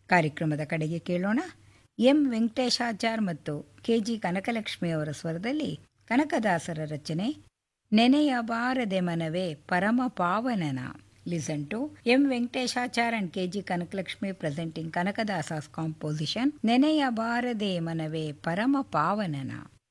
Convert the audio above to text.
ಕಾರ್ಯಕ್ರಮದ ಕಡೆಗೆ ಕೇಳೋಣ ಎಂ ವೆಂಕಟೇಶಾಚಾರ್ ಮತ್ತು ಕೆಜಿ ಕನಕಲಕ್ಷ್ಮಿ ಅವರ ಸ್ವರದಲ್ಲಿ ಕನಕದಾಸರ ರಚನೆ ನೆನೆಯಬಾರದೆ ಮನವೇ ಪರಮ ಪಾವನನ. Listen to M. Venkateshachar and K.G. Kanakalakshmi presenting Kanakadasa's composition Neneyabarade Manave Parama Pavanana.